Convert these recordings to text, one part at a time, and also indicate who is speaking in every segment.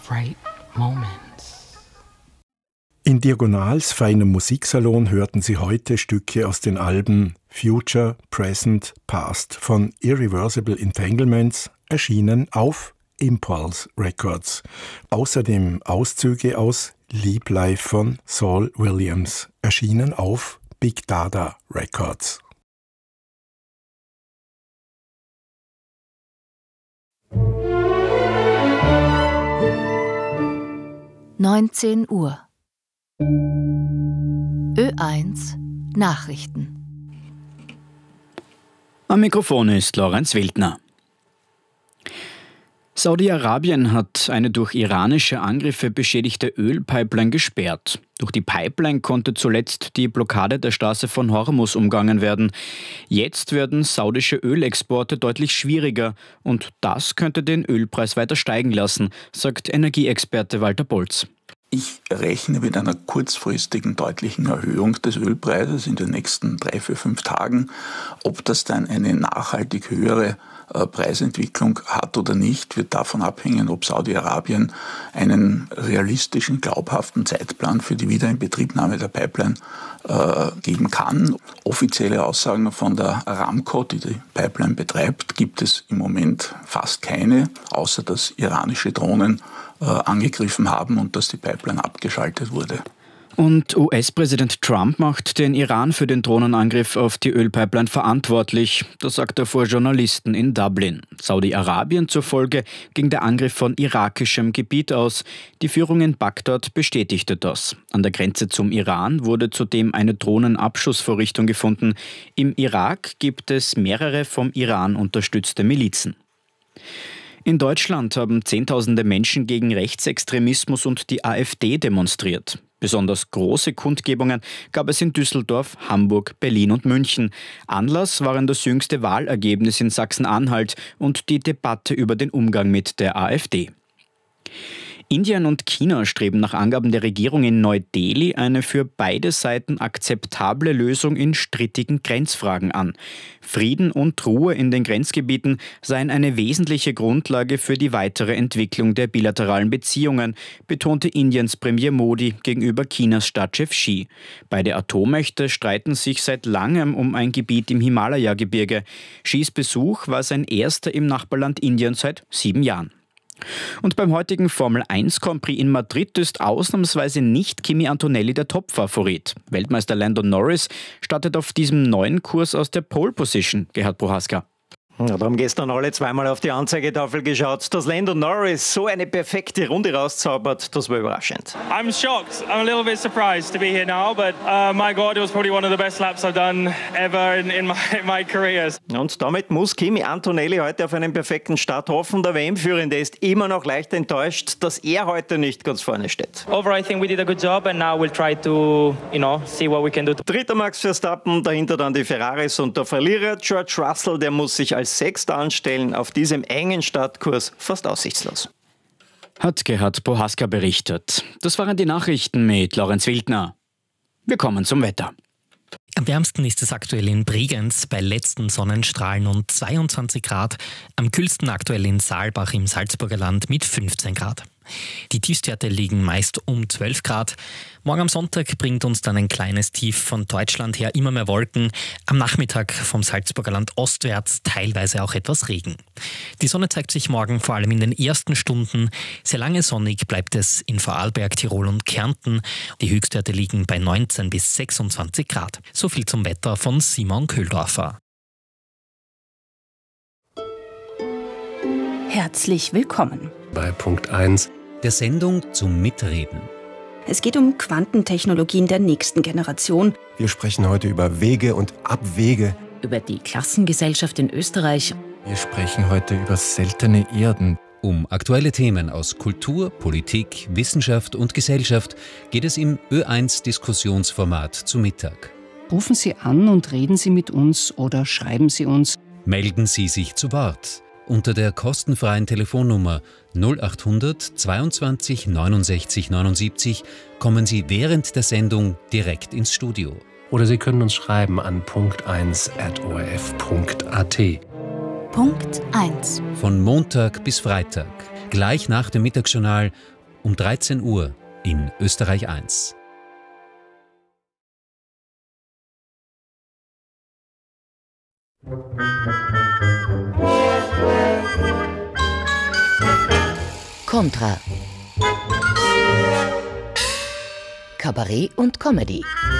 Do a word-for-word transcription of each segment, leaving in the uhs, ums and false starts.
Speaker 1: right moments.
Speaker 2: In Diagonals feinem Musiksalon hörten Sie heute Stücke aus den Alben Future, Present, Past von Irreversible Entanglements, erschienen auf Impulse Records. Außerdem Auszüge aus Leap Life von Saul Williams, erschienen auf Big Dada Records.
Speaker 3: neunzehn Uhr. Ö eins Nachrichten.
Speaker 4: Am Mikrofon ist Lorenz Wildner. Saudi-Arabien hat eine durch iranische Angriffe beschädigte Ölpipeline gesperrt. Durch die Pipeline konnte zuletzt die Blockade der Straße von Hormuz umgangen werden. Jetzt werden saudische Ölexporte deutlich schwieriger und das könnte den Ölpreis weiter steigen lassen, sagt Energieexperte Walter Bolz.
Speaker 5: Ich rechne mit einer kurzfristigen deutlichen Erhöhung des Ölpreises in den nächsten drei, vier, fünf Tagen. Ob das dann eine nachhaltig höhere äh, Preisentwicklung hat oder nicht, wird davon abhängen, ob Saudi-Arabien einen realistischen, glaubhaften Zeitplan für die Wiederinbetriebnahme der Pipeline äh, geben kann. Offizielle Aussagen von der Aramco, die die Pipeline betreibt, gibt es im Moment fast keine, außer dass iranische Drohnen äh, angegriffen haben und dass die Pipeline abgeschaltet wurde.
Speaker 4: Und U S-Präsident Trump macht den Iran für den Drohnenangriff auf die Ölpipeline verantwortlich. Das sagt er vor Journalisten in Dublin. Saudi-Arabien zufolge ging der Angriff von irakischem Gebiet aus. Die Führung in Bagdad bestätigte das. An der Grenze zum Iran wurde zudem eine Drohnenabschussvorrichtung gefunden. Im Irak gibt es mehrere vom Iran unterstützte Milizen. In Deutschland haben Zehntausende Menschen gegen Rechtsextremismus und die AfD demonstriert. Besonders große Kundgebungen gab es in Düsseldorf, Hamburg, Berlin und München. Anlass waren das jüngste Wahlergebnis in Sachsen-Anhalt und die Debatte über den Umgang mit der AfD. Indien und China streben nach Angaben der Regierung in Neu-Delhi eine für beide Seiten akzeptable Lösung in strittigen Grenzfragen an. Frieden und Ruhe in den Grenzgebieten seien eine wesentliche Grundlage für die weitere Entwicklung der bilateralen Beziehungen, betonte Indiens Premier Modi gegenüber Chinas Staatschef Xi. Beide Atommächte streiten sich seit langem um ein Gebiet im Himalaya-Gebirge. Xis Besuch war sein erster im Nachbarland Indien seit sieben Jahren. Und beim heutigen Formel eins Grand Prix in Madrid ist ausnahmsweise nicht Kimi Antonelli der Top-Favorit. Weltmeister Lando Norris startet auf diesem neuen Kurs aus der Pole Position. Gerhard Prohaska.
Speaker 6: Ja, da haben gestern alle zweimal auf die Anzeigetafel geschaut. Dass Lando Norris so eine perfekte Runde rauszaubert, das war überraschend.
Speaker 7: I'm shocked. I'm a little bit surprised to be here now, but uh, my God, it was probably one of the best laps I've done ever in, in, my, in my career.
Speaker 6: Und damit muss Kimi Antonelli heute auf einen perfekten Start hoffen. Der W M-Führende ist immer noch leicht enttäuscht, dass er heute nicht ganz vorne steht.
Speaker 7: Overall, I think we did a good job and now we'll try to, you know, see what we can do.
Speaker 6: Dritter Max Verstappen, dahinter dann die Ferraris und der Verlierer George Russell, der muss sich als Sechster anstellen, auf diesem engen Startkurs fast aussichtslos.
Speaker 4: Hat Gerhard Prohaska berichtet. Das waren die Nachrichten mit Lorenz Wildner. Wir kommen zum Wetter.
Speaker 8: Am wärmsten ist es aktuell in Bregenz bei letzten Sonnenstrahlen und zweiundzwanzig Grad. Am kühlsten aktuell in Saalbach im Salzburger Land mit fünfzehn Grad. Die Tiefstwerte liegen meist um zwölf Grad. Morgen am Sonntag bringt uns dann ein kleines Tief von Deutschland her immer mehr Wolken. Am Nachmittag vom Salzburger Land ostwärts teilweise auch etwas Regen. Die Sonne zeigt sich morgen vor allem in den ersten Stunden. Sehr lange sonnig bleibt es in Vorarlberg, Tirol und Kärnten. Die Höchstwerte liegen bei neunzehn bis sechsundzwanzig Grad. So viel zum Wetter von Simon Köhldorfer.
Speaker 9: Herzlich willkommen
Speaker 10: bei Punkt eins der Sendung zum Mitreden.
Speaker 9: Es geht um Quantentechnologien der nächsten Generation.
Speaker 10: Wir sprechen heute über Wege und Abwege.
Speaker 11: Über die Klassengesellschaft in Österreich.
Speaker 12: Wir sprechen heute über seltene Erden.
Speaker 13: Um aktuelle Themen aus Kultur, Politik, Wissenschaft und Gesellschaft geht es im Ö eins Diskussionsformat zu Mittag.
Speaker 14: Rufen Sie an und reden Sie mit uns oder schreiben Sie uns.
Speaker 13: Melden Sie sich zu Wort. Unter der kostenfreien Telefonnummer null achthundert zweiundzwanzig neunundsechzig neunundsiebzig kommen Sie während der Sendung direkt ins Studio.
Speaker 10: Oder Sie können uns schreiben an punkt eins at o r f punkt a t.
Speaker 3: Punkt eins.
Speaker 13: Von Montag bis Freitag, gleich nach dem Mittagsjournal um dreizehn Uhr in Österreich eins.
Speaker 3: Contra. Kabarett und Comedy.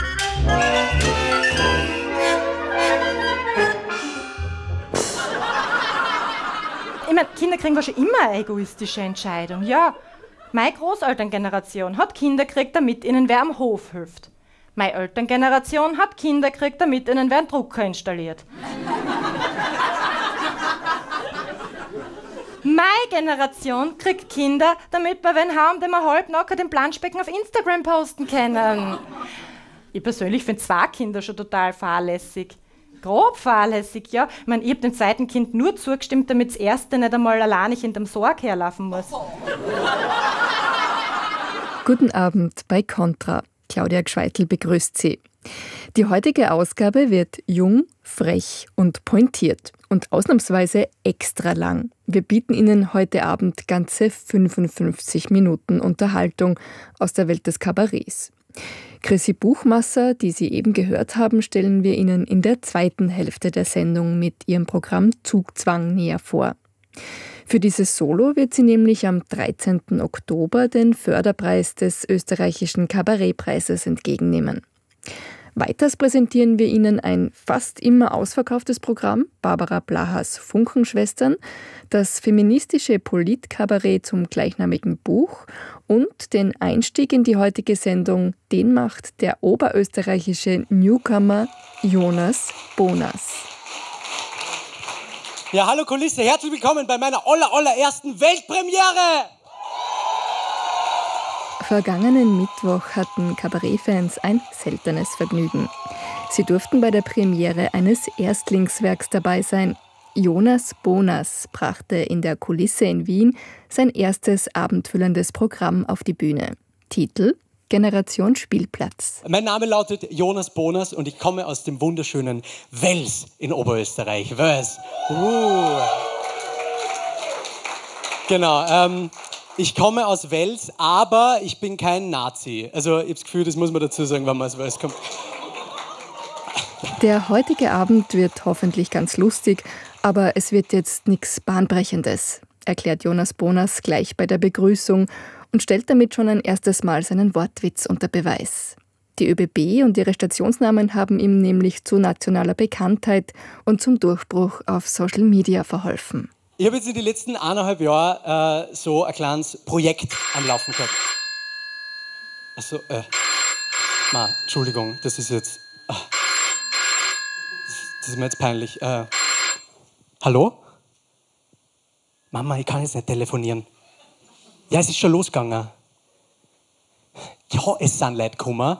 Speaker 15: Ich meine, Kinder kriegen schon immer eine egoistische Entscheidung. Ja, meine Großelterngeneration hat Kinder gekriegt, damit ihnen wer am Hof hilft. Meine Elterngeneration hat Kinder gekriegt, damit ihnen wer einen Drucker installiert. Meine Generation kriegt Kinder, damit wir wen haben, den wir halbnackert den Planschbecken auf Instagram posten können. Ich persönlich finde zwei Kinder schon total fahrlässig. Grob fahrlässig, ja. Ich meine, ich habe dem zweiten Kind nur zugestimmt, damit das erste nicht einmal allein in dem Sorg herlaufen muss.
Speaker 16: Guten Abend bei Contra. Claudia Gschweitel begrüßt Sie. Die heutige Ausgabe wird jung, frech und pointiert und ausnahmsweise extra lang. Wir bieten Ihnen heute Abend ganze fünfundfünfzig Minuten Unterhaltung aus der Welt des Kabarets. Chrissy Buchmasser, die Sie eben gehört haben, stellen wir Ihnen in der zweiten Hälfte der Sendung mit ihrem Programm Zugzwang näher vor. Für dieses Solo wird sie nämlich am dreizehnten Oktober den Förderpreis des österreichischen Kabarettpreises entgegennehmen. Weiters präsentieren wir Ihnen ein fast immer ausverkauftes Programm, Barbara Blachers Funkenschwestern, das feministische Politkabarett zum gleichnamigen Buch und den Einstieg in die heutige Sendung, den macht der oberösterreichische Newcomer Jonas Bonas.
Speaker 17: Ja, hallo Kulisse, herzlich willkommen bei meiner aller, allerersten Weltpremiere!
Speaker 16: Vergangenen Mittwoch hatten Kabarettfans ein seltenes Vergnügen. Sie durften bei der Premiere eines Erstlingswerks dabei sein. Jonas Bonas brachte in der Kulisse in Wien sein erstes abendfüllendes Programm auf die Bühne. Titel: Generation Spielplatz.
Speaker 17: Mein Name lautet Jonas Bonas und ich komme aus dem wunderschönen Wels in Oberösterreich. Wels. Uh. Genau, ähm, ich komme aus Wels, aber ich bin kein Nazi. Also ich habe das Gefühl, das muss man dazu sagen, wenn man aus Wels kommt.
Speaker 16: Der heutige Abend wird hoffentlich ganz lustig, aber es wird jetzt nichts Bahnbrechendes, erklärt Jonas Bonas gleich bei der Begrüßung und stellt damit schon ein erstes Mal seinen Wortwitz unter Beweis. Die ÖBB und ihre Stationsnamen haben ihm nämlich zu nationaler Bekanntheit und zum Durchbruch auf Social Media verholfen.
Speaker 17: Ich habe jetzt in den letzten eineinhalb Jahren äh, so ein kleines Projekt am Laufen gehabt. Achso, äh, ma, Entschuldigung, das ist jetzt, äh, das, das ist mir jetzt peinlich. Äh, hallo? Mama, ich kann jetzt nicht telefonieren. Ja, es ist schon losgegangen. Ja, es sind Leute gekommen.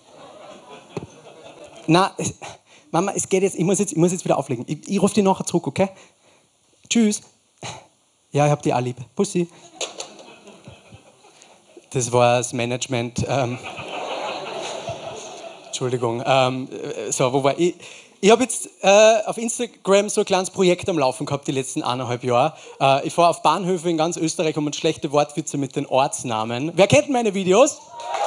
Speaker 17: Nein, es, Mama, es geht jetzt, ich muss jetzt, ich muss jetzt wieder auflegen. Ich, ich rufe dich nachher zurück, okay? Tschüss. Ja, ich hab dich auch lieb. Pussy. Das war das Management. Ähm, Entschuldigung. Ähm, so, wo war ich? Ich habe jetzt äh, auf Instagram so ein kleines Projekt am Laufen gehabt, die letzten eineinhalb Jahre. Äh, ich fahre auf Bahnhöfe in ganz Österreich und schlechte Wortwitze mit den Ortsnamen. Wer kennt meine Videos?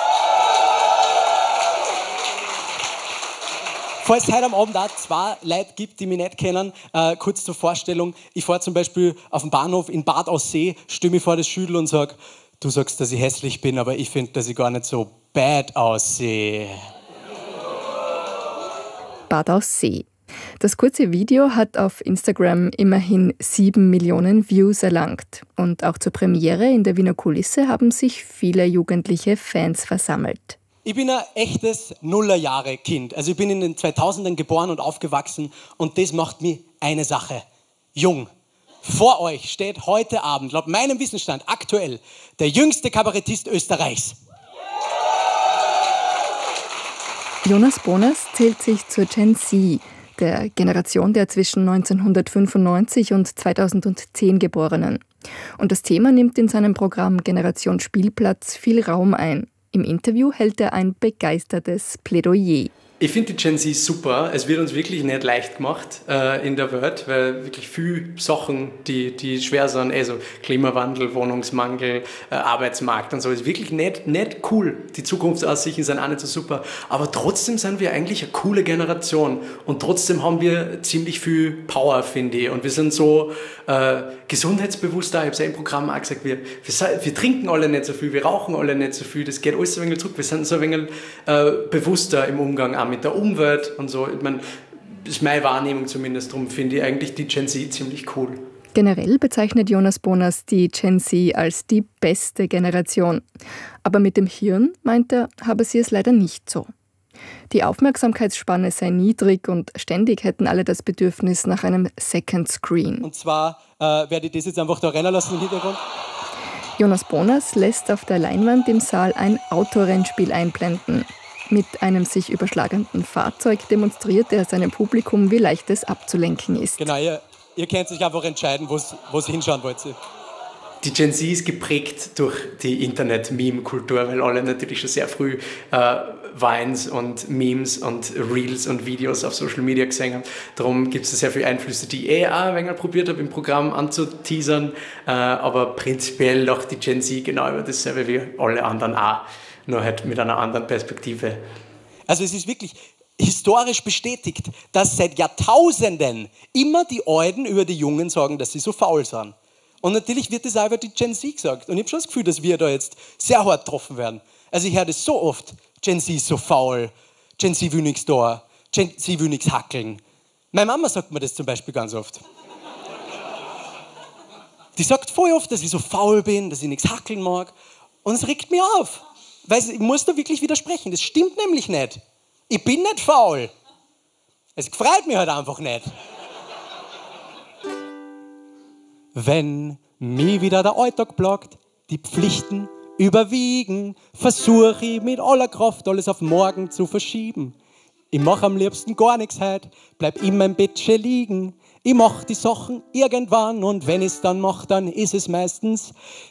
Speaker 17: Falls es heute am Abend auch zwei Leute gibt, die mich nicht kennen, äh, kurz zur Vorstellung. Ich fahre zum Beispiel auf den Bahnhof in Bad Aussee, stelle mich vor das Schüttel und sage, du sagst, dass ich hässlich bin, aber ich finde, dass ich gar nicht so bad aussehe.
Speaker 16: Bad Aussee. Das kurze Video hat auf Instagram immerhin sieben Millionen Views erlangt. Und auch zur Premiere in der Wiener Kulisse haben sich viele jugendliche Fans versammelt.
Speaker 17: Ich bin ein echtes Nullerjahre-Kind. Also ich bin in den zweitausendern geboren und aufgewachsen und das macht mich eine Sache. Jung. Vor euch steht heute Abend, laut meinem Wissensstand aktuell, der jüngste Kabarettist Österreichs.
Speaker 16: Jonas Bonas zählt sich zur Gen Z, der Generation der zwischen neunzehnhundertfünfundneunzig und zweitausendzehn Geborenen. Und das Thema nimmt in seinem Programm Generation Spielplatz viel Raum ein. Im Interview hält er ein begeistertes Plädoyer.
Speaker 18: Ich finde die Gen Z super. Es wird uns wirklich nicht leicht gemacht äh, in der Welt, weil wirklich viele Sachen, die, die schwer sind, also Klimawandel, Wohnungsmangel, äh, Arbeitsmarkt und so, ist wirklich nicht, nicht cool. Die Zukunftsaussichten sind auch nicht so super. Aber trotzdem sind wir eigentlich eine coole Generation und trotzdem haben wir ziemlich viel Power, finde ich. Und wir sind so äh, gesundheitsbewusst da. Ich habe es ja im Programm auch gesagt, wir, wir, wir trinken alle nicht so viel, wir rauchen alle nicht so viel. Das geht alles so ein wenig zurück. Wir sind so ein wenig äh, bewusster im Umgang auch mit der Umwelt und so. Ich meine, das ist meine Wahrnehmung zumindest. Darum finde ich eigentlich die Gen Z ziemlich cool.
Speaker 16: Generell bezeichnet Jonas Bonas die Gen Z als die beste Generation. Aber mit dem Hirn, meint er, habe sie es leider nicht so. Die Aufmerksamkeitsspanne sei niedrig und ständig hätten alle das Bedürfnis nach einem Second Screen.
Speaker 17: Und zwar äh, werde ich das jetzt einfach da rennen lassen im Hintergrund.
Speaker 16: Jonas Bonas lässt auf der Leinwand im Saal ein Autorennspiel einblenden. Mit einem sich überschlagenden Fahrzeug demonstriert er seinem Publikum, wie leicht es abzulenken ist.
Speaker 17: Genau, ihr, ihr könnt euch einfach entscheiden, wo ihr hinschauen wollt.
Speaker 18: Die Gen Z ist geprägt durch die Internet-Meme-Kultur, weil alle natürlich schon sehr früh äh, Vines und Memes und Reels und Videos auf Social Media gesehen haben. Darum gibt es sehr viele Einflüsse, die ich eh auch ein wenig probiert habe, im Programm anzuteasern. Äh, aber prinzipiell auch die Gen Z genau über dasselbe wie alle anderen auch, nur halt mit einer anderen Perspektive.
Speaker 17: Also es ist wirklich historisch bestätigt, dass seit Jahrtausenden immer die Alten über die Jungen sagen, dass sie so faul sind. Und natürlich wird das auch über die Gen Z gesagt. Und ich habe schon das Gefühl, dass wir da jetzt sehr hart getroffen werden. Also ich höre das so oft, Gen Z ist so faul, Gen Z will nichts da, Gen Z will nichts hackeln. Meine Mama sagt mir das zum Beispiel ganz oft. Die sagt voll oft, dass ich so faul bin, dass ich nichts hackeln mag. Und es regt mich auf. Weil ich muss da wirklich widersprechen. Das stimmt nämlich nicht. Ich bin nicht faul. Es freut mich halt einfach nicht. Wenn mich wieder der Alltag plagt, die Pflichten überwiegen, versuche ich mit aller Kraft alles auf morgen zu verschieben. Ich mache am liebsten gar nichts heute, bleib in meinem Bettchen liegen. Ich mache die Sachen irgendwann und wenn ich es dann mache, dann ist es meistens